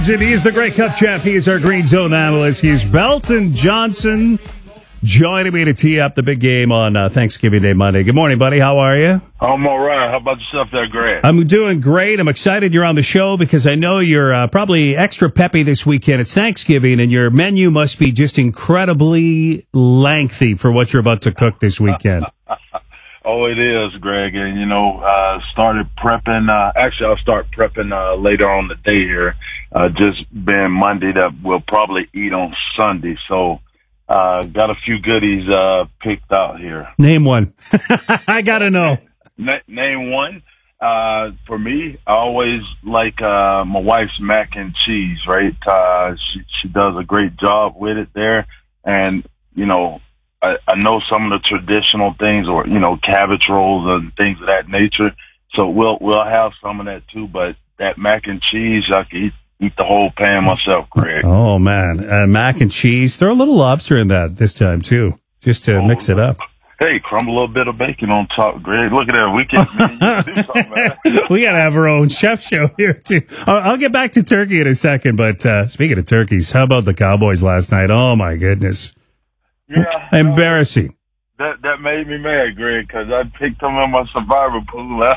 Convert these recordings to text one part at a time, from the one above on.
He's the Grey Cup champ. He is our Green Zone analyst. He's Belton Johnson joining me to tee up the big game on Thanksgiving Day Monday. Good morning, buddy. How are you? I'm all right. How about yourself there, Greg? I'm doing great. I'm excited you're on the show because I know you're probably extra peppy this weekend. It's Thanksgiving, and your menu must be just incredibly lengthy for what you're about to cook this weekend. Oh, it is, Greg. And, started prepping. Actually, I'll start prepping later on the day here. Just being Monday that we'll probably eat on Sunday. So, got a few goodies picked out here. Name one. I got to know. Name one. For me, I always like my wife's mac and cheese, right? She does a great job with it there. And, I know some of the traditional things or, cabbage rolls and things of that nature. So we'll have some of that too, but that mac and cheese, I can eat the whole pan myself, Greg. Oh man. Mac and cheese. Throw a little lobster in that this time too, just to mix it up. Hey, crumble a little bit of bacon on top, Greg. Look at that. We can do something, man. We got to have our own chef show here too. I'll get back to turkey in a second, but speaking of turkeys, how about the Cowboys last night? Oh my goodness. Yeah, embarrassing. That made me mad, Greg, because I picked them in my survivor pool.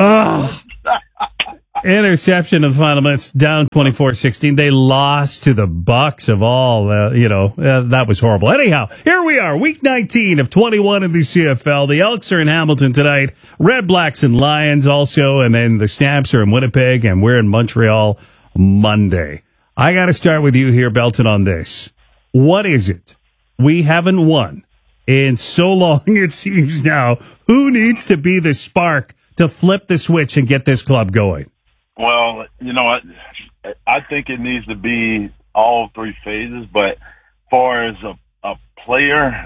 Interception of the final minutes, down 24-16. They lost to the Bucks of all. That was horrible. Anyhow, here we are, week 19 of 21 in the CFL. The Elks are in Hamilton tonight. Red, Blacks, and Lions also, and then the Stamps are in Winnipeg, and we're in Montreal Monday. I got to start with you here, Belton, on this. What is it? We haven't won in so long, it seems now. Who needs to be the spark to flip the switch and get this club going? Well, I think it needs to be all three phases, but far as a player,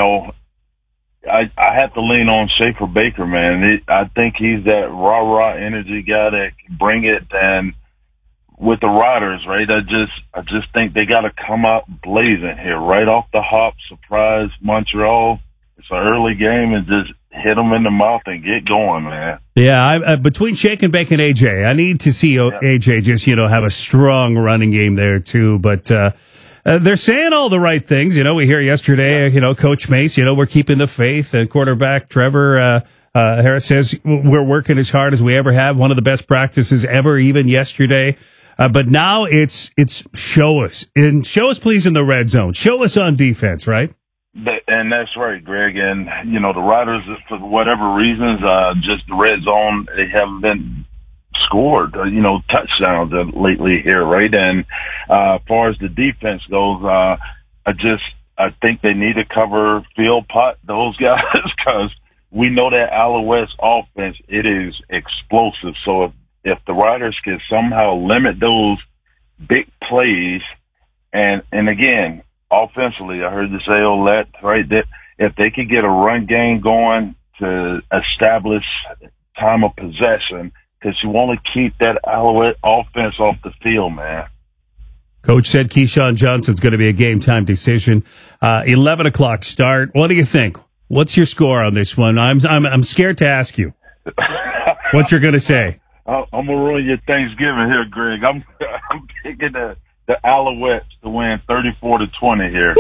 I have to lean on Schaefer Baker, man. I think he's that rah-rah energy guy that can bring it, and with the Riders, right? I just think they got to come out blazing here, right off the hop, surprise Montreal. It's an early game and just hit them in the mouth and get going, man. Yeah, between Shake and Bake and AJ, I need to see AJ just, have a strong running game there too. But they're saying all the right things. We hear yesterday, Coach Mace, we're keeping the faith. And quarterback Trevor Harris says we're working as hard as we ever have. One of the best practices ever, even yesterday. But now it's show us. And show us, please, in the red zone. Show us on defense, right? And that's right, Greg. And, the Riders, for whatever reasons, just the red zone, they haven't been scored, touchdowns lately here, right? And as far as the defense goes, I think they need to cover Philpott, those guys, because we know that Alouettes offense, it is explosive. So if the Riders can somehow limit those big plays, and again, offensively, I heard you say, Olette, right, that if they could get a run game going to establish time of possession, because you want to keep that Alouette offense off the field, man. Coach said Keyshawn Johnson's going to be a game-time decision. 11 o'clock start. What do you think? What's your score on this one? I'm scared to ask you what you're going to say. I'm gonna ruin your Thanksgiving here, Greg. I'm picking the Alouettes to win 34-20 here.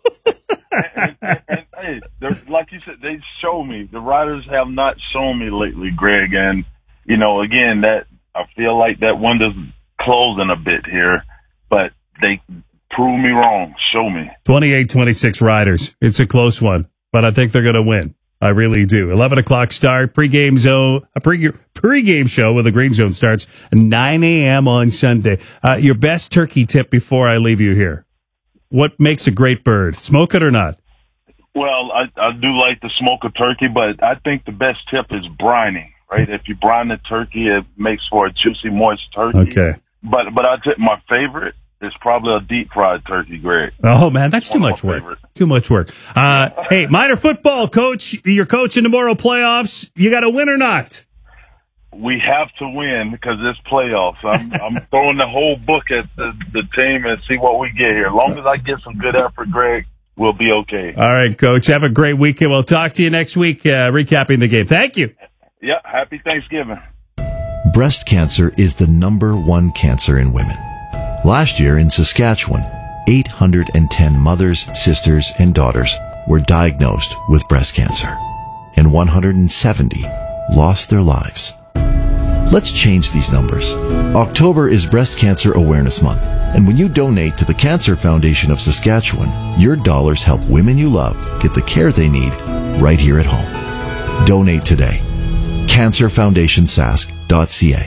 and hey, like you said, they show me. The Riders have not shown me lately, Greg. And again, that I feel like that window's closing a bit here, but they prove me wrong. Show me. 28-26 Riders. It's a close one, but I think they're gonna win. I really do. 11 o'clock start, pregame show with the Green Zone starts 9 a.m. on Sunday. Your best turkey tip before I leave you here. What makes a great bird? Smoke it or not? Well, I do like to smoke a turkey, but I think the best tip is brining, right? If you brine the turkey, it makes for a juicy, moist turkey. Okay. But I tip my favorite is probably a deep fried turkey, Greg. Oh man, that's too much work. Too much work. Hey, minor football coach, you're coaching tomorrow playoffs. You got to win or not? We have to win because it's playoffs. I'm throwing the whole book at the team and see what we get here. As long as I get some good effort, Greg, we'll be okay. All right, Coach. Have a great weekend. We'll talk to you next week, recapping the game. Thank you. Yeah, happy Thanksgiving. Breast cancer is the #1 cancer in women. Last year in Saskatchewan, 810 mothers, sisters, and daughters were diagnosed with breast cancer, and 170 lost their lives. Let's change these numbers. October is Breast Cancer Awareness Month, and when you donate to the Cancer Foundation of Saskatchewan, your dollars help women you love get the care they need right here at home. Donate today. CancerFoundationSask.ca.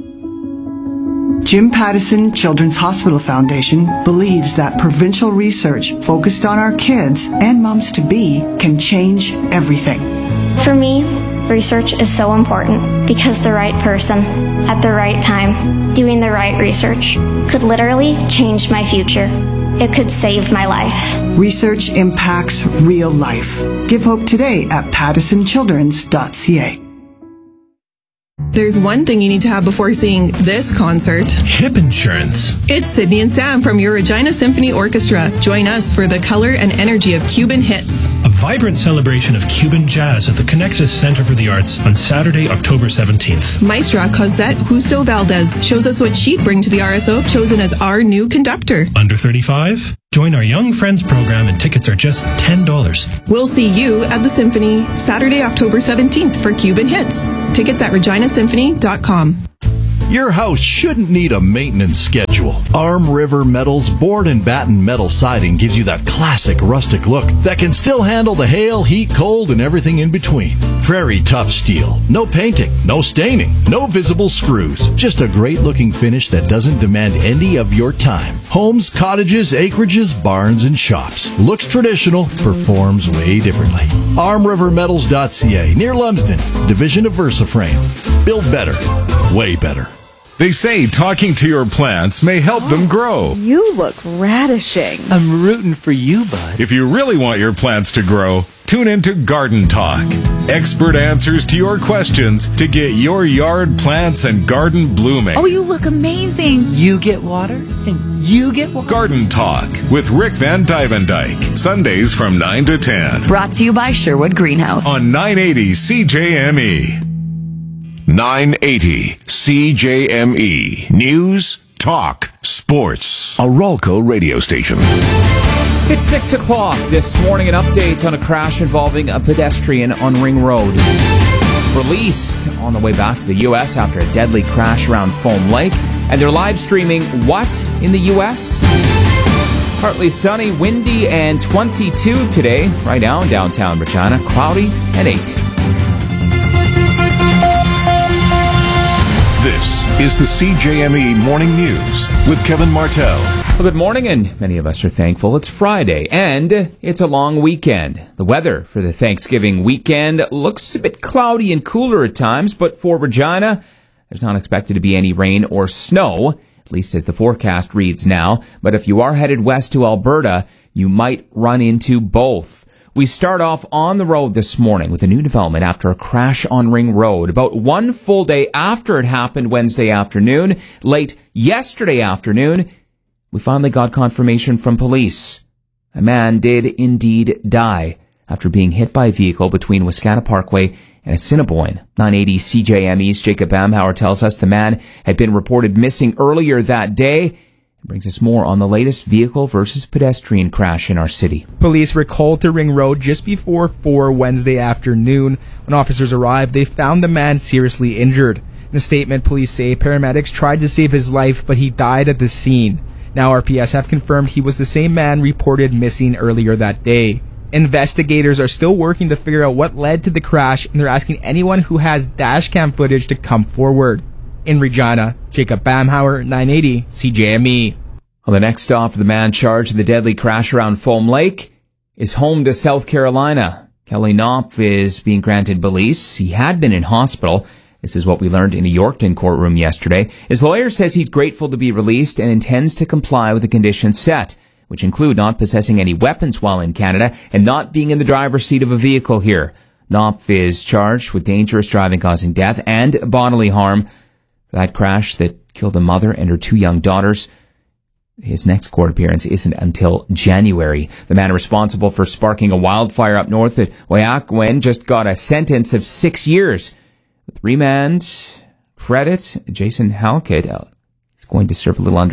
Jim Pattison Children's Hospital Foundation believes that provincial research focused on our kids and moms-to-be can change everything. For me, research is so important because the right person at the right time doing the right research could literally change my future. It could save my life. Research impacts real life. Give hope today at pattisonchildrens.ca. There's one thing you need to have before seeing this concert. Hip insurance. It's Sydney and Sam from your Regina Symphony Orchestra. Join us for the color and energy of Cuban hits. A vibrant celebration of Cuban jazz at the Connexus Center for the Arts on Saturday, October 17th. Maestra Cosette Justo Valdez shows us what she'd bring to the RSO if chosen as our new conductor. Under 35? Join our Young Friends program and tickets are just $10. We'll see you at the Symphony Saturday, October 17th for Cuban hits. Tickets at reginasymphony.com. Your house shouldn't need a maintenance schedule. Arm River Metal's board and batten metal siding gives you that classic rustic look that can still handle the hail, heat, cold, and everything in between. Prairie tough steel. No painting, no staining, no visible screws. Just a great looking finish that doesn't demand any of your time. Homes, cottages, acreages, barns, and shops. Looks traditional, performs way differently. ArmRiverMetals.ca, near Lumsden, division of VersaFrame. Build better, way better. They say talking to your plants may help them grow. You look radishing. I'm rooting for you, bud. If you really want your plants to grow, tune into Garden Talk. Expert answers to your questions to get your yard plants and garden blooming. Oh, you look amazing. You get water, and you get water. Garden Talk with Rick Van Dyke. Sundays from 9 to 10. Brought to you by Sherwood Greenhouse. On 980 CJME. 980 CJME. News, talk, sports. A Rolco radio station. It's 6 o'clock this morning. An update on a crash involving a pedestrian on Ring Road. Released on the way back to the U.S. after a deadly crash around Foam Lake. And they're live streaming what in the U.S.? Partly sunny, windy, and 22 today. Right now in downtown Regina, cloudy and 8. This is the CJME Morning News with Kevin Martell. Well, good morning, and many of us are thankful it's Friday, and it's a long weekend. The weather for the Thanksgiving weekend looks a bit cloudy and cooler at times, but for Regina, there's not expected to be any rain or snow, at least as the forecast reads now. But if you are headed west to Alberta, you might run into both. We start off on the road this morning with a new development after a crash on Ring Road. About one full day after it happened Wednesday afternoon, late yesterday afternoon, we finally got confirmation from police. A man did indeed die after being hit by a vehicle between Wascana Parkway and Assiniboine. 980 CJME's Jacob Bamhauer tells us the man had been reported missing earlier that day. Brings us more on the latest vehicle versus pedestrian crash in our city. Police were called to Ring Road just before 4 Wednesday afternoon. When officers arrived, they found the man seriously injured. In a statement, police say paramedics tried to save his life, but he died at the scene. Now RPS have confirmed he was the same man reported missing earlier that day. Investigators are still working to figure out what led to the crash, and they're asking anyone who has dashcam footage to come forward. In Regina, Jacob Bamhauer, 980 CJME. Well, the next stop for the man charged in the deadly crash around Foam Lake is home to South Carolina. Kelly Knopf is being granted release. He had been in hospital. This is what we learned in a Yorkton courtroom yesterday. His lawyer says he's grateful to be released and intends to comply with the conditions set, which include not possessing any weapons while in Canada and not being in the driver's seat of a vehicle here. Knopf is charged with dangerous driving causing death and bodily harm. That crash that killed a mother and her 2 young daughters. His next court appearance isn't until January. The man responsible for sparking a wildfire up north at Waiakwen just got a sentence of 6 years. With remand credit, Jason Halkett is going to serve a little under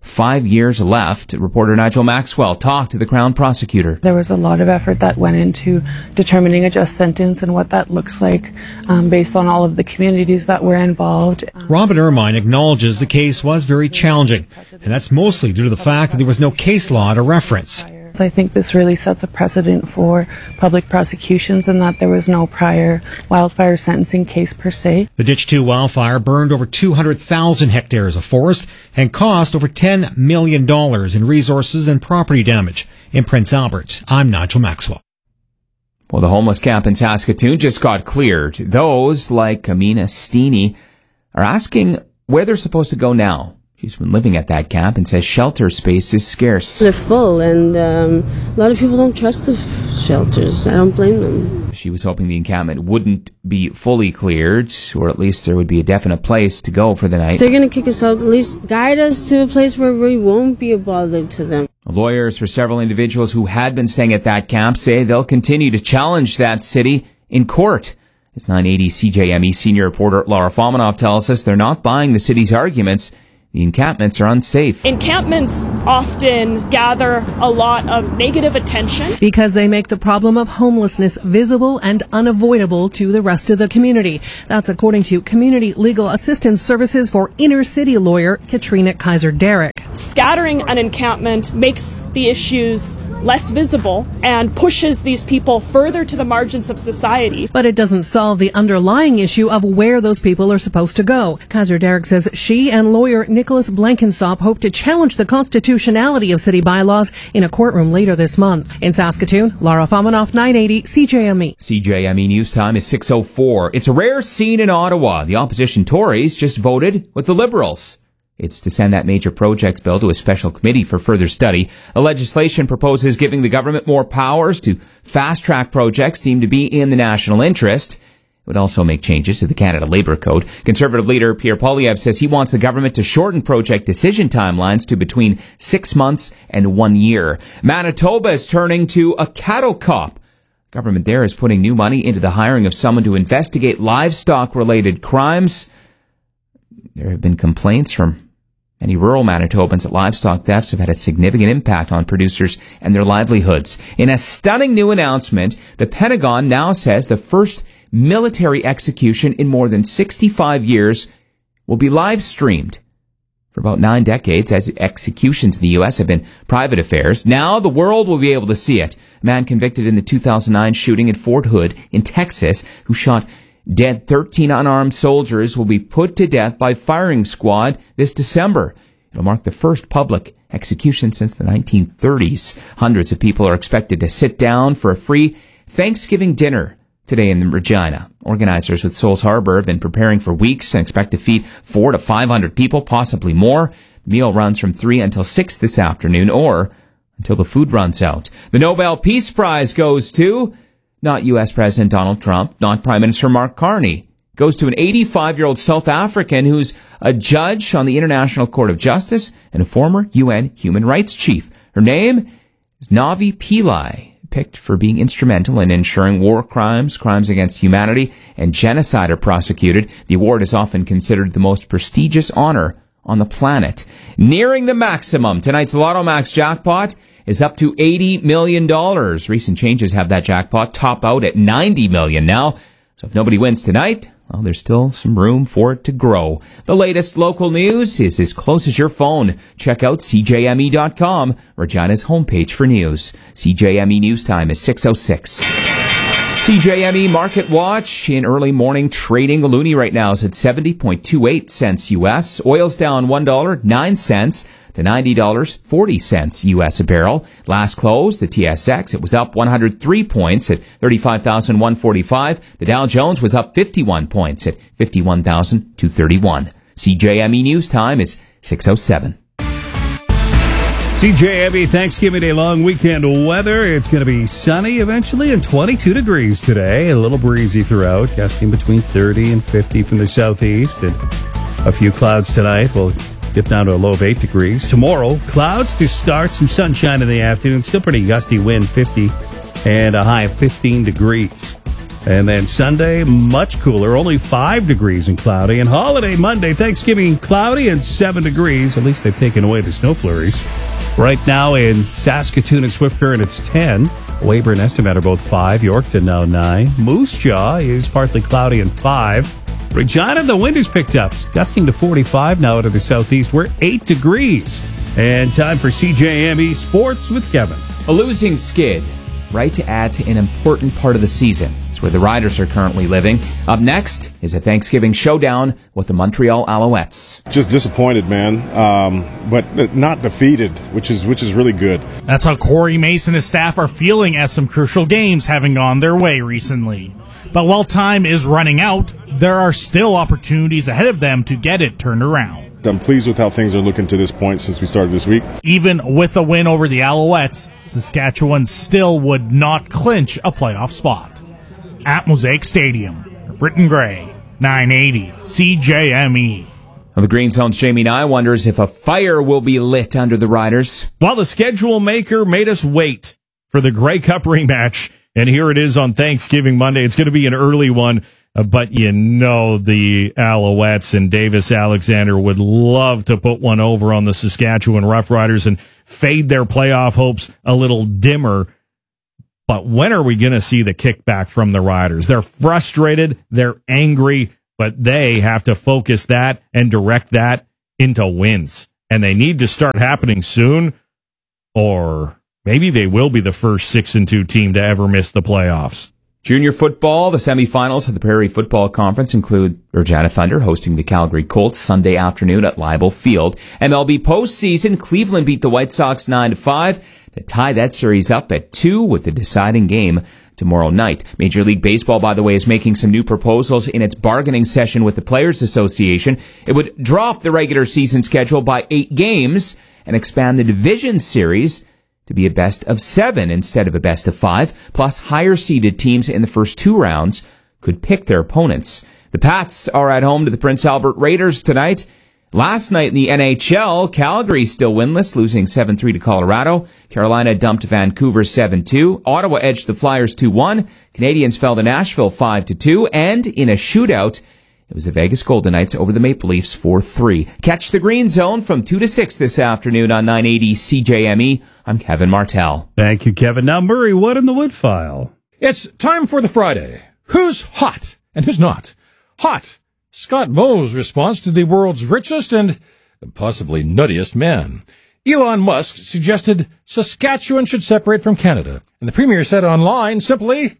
5 years left. Reporter Nigel Maxwell talked to the Crown Prosecutor. There was a lot of effort that went into determining a just sentence and what that looks like based on all of the communities that were involved. Robin Ermine acknowledges the case was very challenging, and that's mostly due to the fact that there was no case law to reference. I think this really sets a precedent for public prosecutions in that there was no prior wildfire sentencing case per se. The Ditch 2 wildfire burned over 200,000 hectares of forest and cost over $10 million in resources and property damage. In Prince Albert, I'm Nigel Maxwell. Well, the homeless camp in Saskatoon just got cleared. Those, like Amina Steeny, are asking where they're supposed to go now. She's been living at that camp and says shelter space is scarce. They're full, and a lot of people don't trust the shelters. I don't blame them. She was hoping the encampment wouldn't be fully cleared, or at least there would be a definite place to go for the night. They're going to kick us out. At least guide us to a place where we won't be a bother to them. Lawyers for several individuals who had been staying at that camp say they'll continue to challenge that city in court. As 980 CJME senior reporter Laura Fominov tells us, they're not buying the city's arguments. The encampments are unsafe. Encampments often gather a lot of negative attention because they make the problem of homelessness visible and unavoidable to the rest of the community. That's according to Community Legal Assistance Services for Inner City lawyer Katrina Kaiser-Derrick. Scattering an encampment makes the issues less visible and pushes these people further to the margins of society. But it doesn't solve the underlying issue of where those people are supposed to go. Kaiser-Derrick says she and lawyer Nicholas Blankensop hope to challenge the constitutionality of city bylaws in a courtroom later this month. In Saskatoon, Laura Fominov, 980 CJME. CJME News Time is 6:04. It's a rare scene in Ottawa. The opposition Tories just voted with the Liberals. It's to send that major projects bill to a special committee for further study. The legislation proposes giving the government more powers to fast-track projects deemed to be in the national interest. It would also make changes to the Canada Labour Code. Conservative leader Pierre Poilievre says he wants the government to shorten project decision timelines to between 6 months and 1 year. Manitoba is turning to a cattle cop. Government there is putting new money into the hiring of someone to investigate livestock-related crimes. There have been complaints from many rural Manitobans that livestock thefts have had a significant impact on producers and their livelihoods. In a stunning new announcement, the Pentagon now says the first military execution in more than 65 years will be live streamed. For about 9 decades, as executions in the U.S. have been private affairs, now the world will be able to see it. A man convicted in the 2009 shooting at Fort Hood in Texas, who shot dead 13 unarmed soldiers, will be put to death by firing squad this December. It'll mark the first public execution since the 1930s. Hundreds of people are expected to sit down for a free Thanksgiving dinner today in Regina. Organizers with Souls Harbor have been preparing for weeks and expect to feed 400 to 500 people, possibly more. The meal runs from 3 until 6 this afternoon, or until the food runs out. The Nobel Peace Prize goes to not U.S. President Donald Trump, not Prime Minister Mark Carney. Goes to an 85-year-old South African who's a judge on the International Court of Justice and a former UN human rights chief. Her name is Navi Pillay, picked for being instrumental in ensuring war crimes, crimes against humanity, and genocide are prosecuted. The award is often considered the most prestigious honor on the planet. Nearing the maximum, tonight's Lotto Max jackpot is up to $80 million. Recent changes have that jackpot top out at $90 million now. So if nobody wins tonight, well, there's still some room for it to grow. The latest local news is as close as your phone. Check out CJME.com, Regina's homepage for news. CJME News Time is 6:06. CJME Market Watch in early morning trading. The loonie right now is at 70.28 cents U.S. Oil's down $1.09 to $90.40 U.S. a barrel. Last close, the TSX, it was up 103 points at 35,145. The Dow Jones was up 51 points at 51,231. CJME News Time is 6:07. CJME Thanksgiving Day long weekend weather. It's going to be sunny eventually and 22 degrees today. A little breezy throughout, gusting between 30 and 50 from the southeast. And a few clouds tonight. We'll dip down to a low of 8 degrees. Tomorrow, clouds to start, some sunshine in the afternoon. Still pretty gusty wind, 50, and a high of 15 degrees. And then Sunday, much cooler, only 5 degrees and cloudy. And holiday Monday, Thanksgiving, cloudy and 7 degrees. At least they've taken away the snow flurries. Right now in Saskatoon and Swift Current, it's 10. Weyburn and Estimate are both 5. Yorkton now 9. Moose Jaw is partly cloudy and 5. Regina, the wind has picked up. It's gusting to 45 now out of the southeast. We're 8 degrees. And time for CJME Sports with Kevin. A losing skid, right to add to an important part of the season. It's where the Riders are currently living. Up next is a Thanksgiving showdown with the Montreal Alouettes. Just disappointed, man, but not defeated, which is really good. That's how Corey Mason and his staff are feeling as some crucial games having gone their way recently. But while time is running out, there are still opportunities ahead of them to get it turned around. I'm pleased with how things are looking to this point since we started this week. Even with a win over the Alouettes, Saskatchewan still would not clinch a playoff spot. At Mosaic Stadium, Britton Gray, 980 CJME. Well, the Green Zone's Jamie Nye wonders if a fire will be lit under the Riders. Well, the schedule maker made us wait for the Grey Cup rematch, and here it is on Thanksgiving Monday. It's going to be an early one, but you know the Alouettes and Davis Alexander would love to put one over on the Saskatchewan Roughriders and fade their playoff hopes a little dimmer. But when are we going to see the kickback from the Riders? They're frustrated, they're angry, but they have to focus that and direct that into wins. And they need to start happening soon, or maybe they will be the first 6-2 team to ever miss the playoffs. Junior football, the semifinals of the Prairie Football Conference include Regina Thunder hosting the Calgary Colts Sunday afternoon at Leibel Field. MLB postseason, Cleveland beat the White Sox 9-5 to tie that series up at 2 with the deciding game tomorrow night. Major League Baseball, by the way, is making some new proposals in its bargaining session with the Players Association. It would drop the regular season schedule by 8 games and expand the division series to be a best of 7 instead of a best of 5, plus higher-seeded teams in the first 2 rounds could pick their opponents. The Pats are at home to the Prince Albert Raiders tonight. Last night in the NHL, Calgary still winless, losing 7-3 to Colorado. Carolina dumped Vancouver 7-2. Ottawa edged the Flyers 2-1. Canadians fell to Nashville 5-2. And in a shootout, it was the Vegas Golden Knights over the Maple Leafs 4-3. Catch the Green Zone from 2 to 6 this afternoon on 980 CJME. I'm Kevin Martell. Thank you, Kevin. Now, Murray, what in the woodfile? It's time for the Friday. Who's hot and who's not? Hot. Scott Moe's response to the world's richest and possibly nuttiest man. Elon Musk suggested Saskatchewan should separate from Canada. And the Premier said online simply,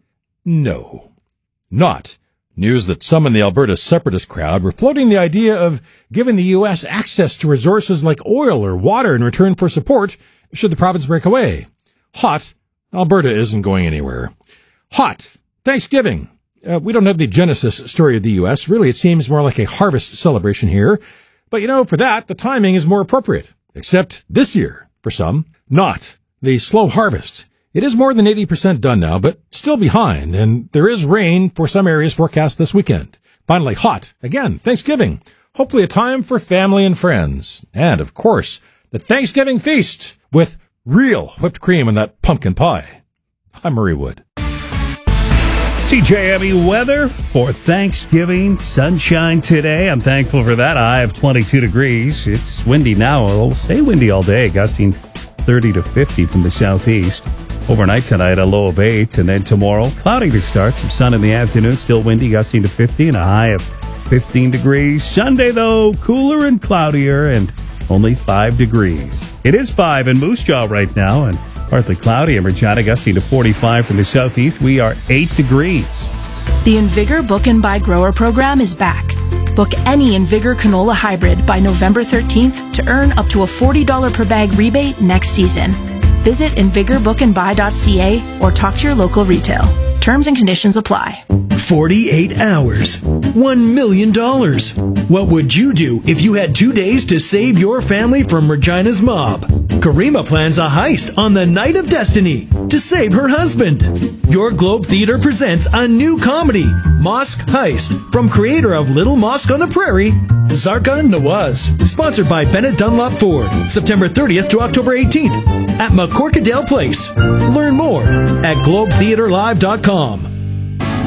no. Not. News that some in the Alberta separatist crowd were floating the idea of giving the U.S. access to resources like oil or water in return for support should the province break away. Hot. Alberta isn't going anywhere. Hot. Thanksgiving. We don't have the Genesis story of the U.S. Really, it seems more like a harvest celebration here. But, for that, the timing is more appropriate. Except this year, for some. Not. The slow harvest. It is more than 80% done now, but still behind, and there is rain for some areas forecast this weekend. Finally, hot. Again, Thanksgiving. Hopefully a time for family and friends. And, of course, the Thanksgiving feast with real whipped cream and that pumpkin pie. I'm Murray Wood. CJME weather for Thanksgiving. Sunshine today. I'm thankful for that. High of 22 degrees. It's windy now. It'll stay windy all day, gusting 30 to 50 from the southeast. Overnight tonight, a low of 8. And then tomorrow, cloudy to start. Some sun in the afternoon. Still windy, gusting to 50 and a high of 15 degrees. Sunday, though, cooler and cloudier and only 5 degrees. It is 5 in Moose Jaw right now and partly cloudy in Regina, gusting to 45 from the southeast. We are 8 degrees. The Invigor Book and Buy Grower program is back. Book any Invigor canola hybrid by November 13th to earn up to a $40 per bag rebate next season. Visit InvigorBookandBuy.ca or talk to your local retail. Terms and conditions apply. 48 hours. $1 million. What would you do if you had 2 days to save your family from Regina's mob? Karima plans a heist on the Night of Destiny to save her husband. Your Globe Theater presents a new comedy, Mosque Heist, from creator of Little Mosque on the Prairie, Zarka Nawaz. Sponsored by Bennett Dunlop Ford. September 30th to October 18th at McCorkadale Place. Learn more at GlobeTheaterLive.com.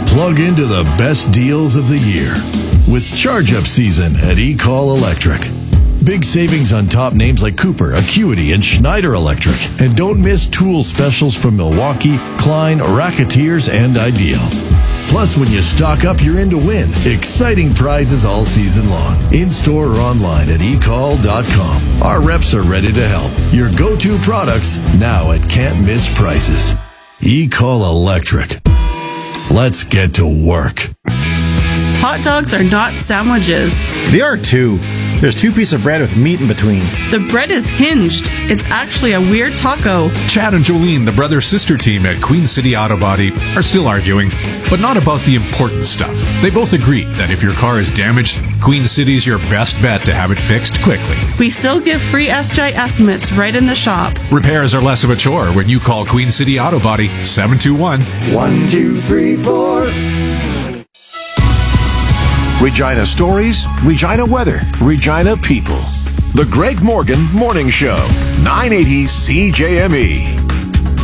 Plug into the best deals of the year with charge-up season at eCall Electric. Big savings on top names like Cooper, Acuity, and Schneider Electric. And don't miss tool specials from Milwaukee, Klein, Racketeers, and Ideal. Plus, when you stock up, you're in to win. Exciting prizes all season long. In-store or online at ecall.com. Our reps are ready to help. Your go-to products now at can't-miss prices. eCall Electric. Let's get to work. Hot dogs are not sandwiches. They are too. There's 2 pieces of bread with meat in between. The bread is hinged. It's actually a weird taco. Chad and Jolene, the brother-sister team at Queen City Auto Body, are still arguing, but not about the important stuff. They both agree that if your car is damaged, Queen City's your best bet to have it fixed quickly. We still give free SJ estimates right in the shop. Repairs are less of a chore when you call Queen City Auto Body 721-1234. Regina stories, Regina weather, Regina people. The Greg Morgan Morning Show, 980 CJME.